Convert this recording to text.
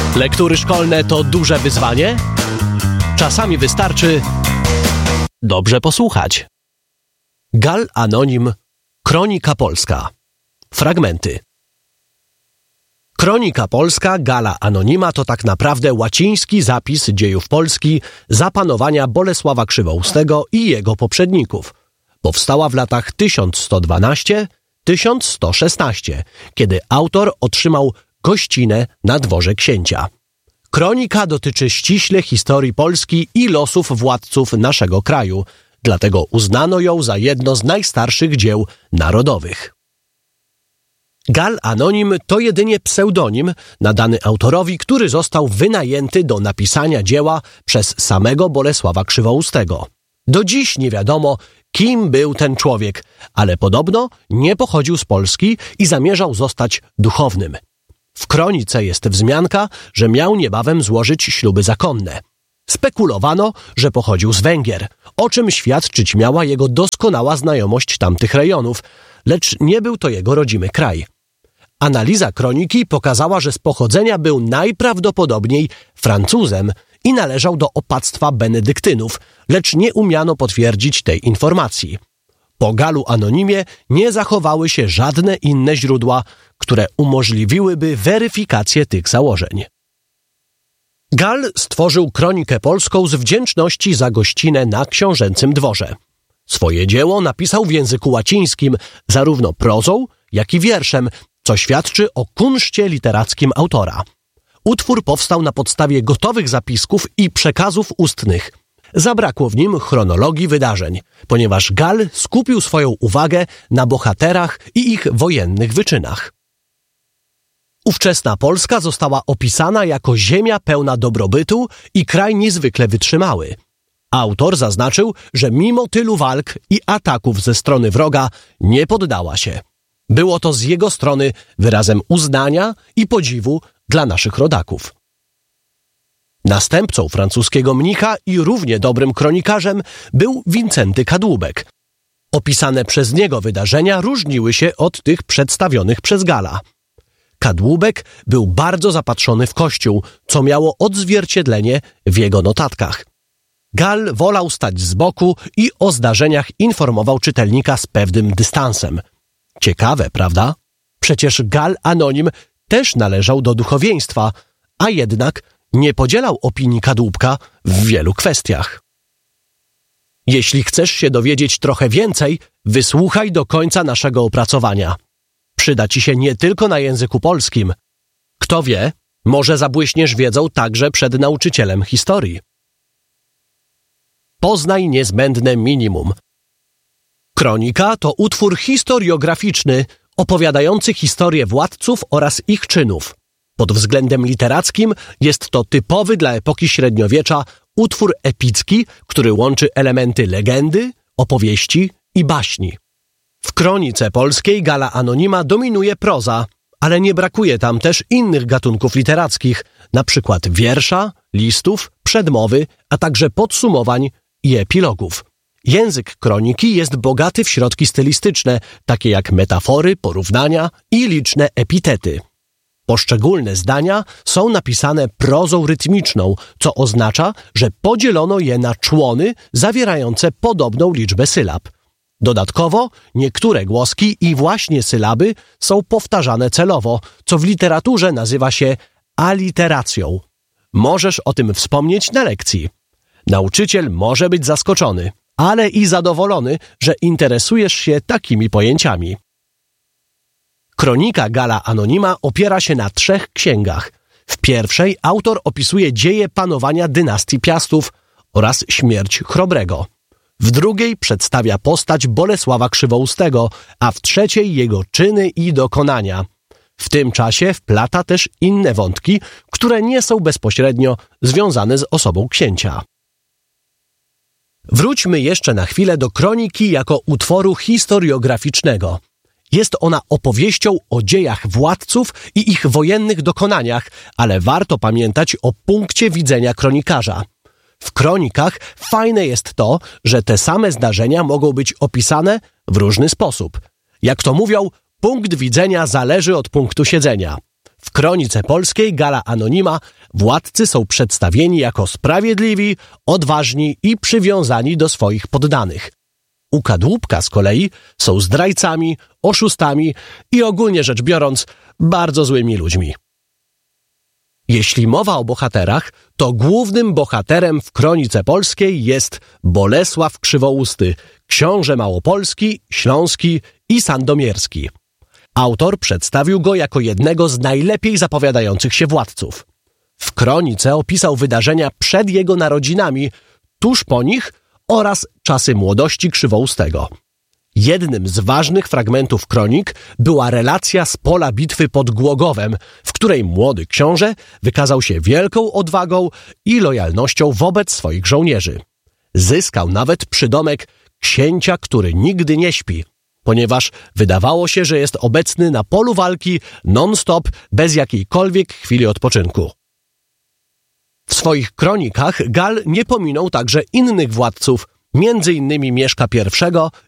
Lektury szkolne to duże wyzwanie? Czasami wystarczy dobrze posłuchać. Gal Anonim, Kronika Polska. Fragmenty. Kronika Polska Gala Anonima to tak naprawdę łaciński zapis dziejów Polski za panowania Bolesława Krzywoustego i jego poprzedników. Powstała w latach 1112-1116, kiedy autor otrzymał gościnę na dworze księcia. Kronika dotyczy ściśle historii Polski i losów władców naszego kraju, dlatego uznano ją za jedno z najstarszych dzieł narodowych. Gal Anonim to jedynie pseudonim nadany autorowi, który został wynajęty do napisania dzieła przez samego Bolesława Krzywoustego. Do dziś nie wiadomo, kim był ten człowiek, ale podobno nie pochodził z Polski i zamierzał zostać duchownym. W kronice jest wzmianka, że miał niebawem złożyć śluby zakonne. Spekulowano, że pochodził z Węgier, o czym świadczyć miała jego doskonała znajomość tamtych rejonów, lecz nie był to jego rodzimy kraj. Analiza kroniki pokazała, że z pochodzenia był najprawdopodobniej Francuzem i należał do opactwa benedyktynów, lecz nie umiano potwierdzić tej informacji. Po Galu Anonimie nie zachowały się żadne inne źródła, które umożliwiłyby weryfikację tych założeń. Gal stworzył kronikę polską z wdzięczności za gościnę na książęcym dworze. Swoje dzieło napisał w języku łacińskim, zarówno prozą, jak i wierszem, co świadczy o kunszcie literackim autora. Utwór powstał na podstawie gotowych zapisków i przekazów ustnych. Zabrakło w nim chronologii wydarzeń, ponieważ Gal skupił swoją uwagę na bohaterach i ich wojennych wyczynach. Ówczesna Polska została opisana jako ziemia pełna dobrobytu i kraj niezwykle wytrzymały. Autor zaznaczył, że mimo tylu walk i ataków ze strony wroga nie poddała się. Było to z jego strony wyrazem uznania i podziwu dla naszych rodaków. Następcą francuskiego mnicha i równie dobrym kronikarzem był Wincenty Kadłubek. Opisane przez niego wydarzenia różniły się od tych przedstawionych przez Gala. Kadłubek był bardzo zapatrzony w Kościół, co miało odzwierciedlenie w jego notatkach. Gal wolał stać z boku i o zdarzeniach informował czytelnika z pewnym dystansem. Ciekawe, prawda? Przecież Gal Anonim też należał do duchowieństwa, a jednak nie podzielał opinii Kadłubka w wielu kwestiach. Jeśli chcesz się dowiedzieć trochę więcej, wysłuchaj do końca naszego opracowania. Przyda ci się nie tylko na języku polskim. Kto wie, może zabłyśniesz wiedzą także przed nauczycielem historii. Poznaj niezbędne minimum. Kronika to utwór historiograficzny opowiadający historię władców oraz ich czynów. Pod względem literackim jest to typowy dla epoki średniowiecza utwór epicki, który łączy elementy legendy, opowieści i baśni. W kronice polskiej Gala Anonima dominuje proza, ale nie brakuje tam też innych gatunków literackich, na przykład wiersza, listów, przedmowy, a także podsumowań i epilogów. Język kroniki jest bogaty w środki stylistyczne, takie jak metafory, porównania i liczne epitety. Poszczególne zdania są napisane prozą rytmiczną, co oznacza, że podzielono je na człony zawierające podobną liczbę sylab. Dodatkowo niektóre głoski i właśnie sylaby są powtarzane celowo, co w literaturze nazywa się aliteracją. Możesz o tym wspomnieć na lekcji. Nauczyciel może być zaskoczony, ale i zadowolony, że interesujesz się takimi pojęciami. Kronika Gala Anonima opiera się na 3 księgach. W pierwszej autor opisuje dzieje panowania dynastii Piastów oraz śmierć Chrobrego. W drugiej przedstawia postać Bolesława Krzywoustego, a w trzeciej jego czyny i dokonania. W tym czasie wplata też inne wątki, które nie są bezpośrednio związane z osobą księcia. Wróćmy jeszcze na chwilę do kroniki jako utworu historiograficznego. Jest ona opowieścią o dziejach władców i ich wojennych dokonaniach, ale warto pamiętać o punkcie widzenia kronikarza. W kronikach fajne jest to, że te same zdarzenia mogą być opisane w różny sposób. Jak to mówią, punkt widzenia zależy od punktu siedzenia. W kronice polskiej Gala Anonima władcy są przedstawieni jako sprawiedliwi, odważni i przywiązani do swoich poddanych. U Kadłubka z kolei są zdrajcami, oszustami i ogólnie rzecz biorąc bardzo złymi ludźmi. Jeśli mowa o bohaterach, to głównym bohaterem w kronice polskiej jest Bolesław Krzywousty, książę małopolski, śląski i sandomierski. Autor przedstawił go jako jednego z najlepiej zapowiadających się władców. W kronice opisał wydarzenia przed jego narodzinami, tuż po nich oraz czasy młodości Krzywoustego. Jednym z ważnych fragmentów kronik była relacja z pola bitwy pod Głogowem, w której młody książę wykazał się wielką odwagą i lojalnością wobec swoich żołnierzy. Zyskał nawet przydomek księcia, który nigdy nie śpi, ponieważ wydawało się, że jest obecny na polu walki non-stop, bez jakiejkolwiek chwili odpoczynku. W swoich kronikach Gal nie pominął także innych władców, między innymi Mieszka I